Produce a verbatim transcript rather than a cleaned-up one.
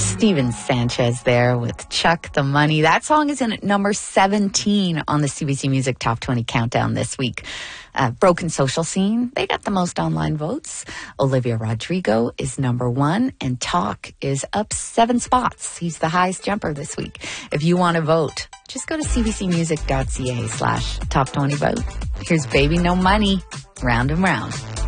Steven Sanchez there with Chuck the Money. That song is in at number seventeen on the C B C Music Top twenty Countdown this week. Uh, Broken Social Scene, they got the most online votes. Olivia Rodrigo is number one, and Talk is up seven spots. He's the highest jumper this week. If you want to vote, just go to cbcmusic.ca slash top 20 vote. Here's Baby No Money, Round and Round.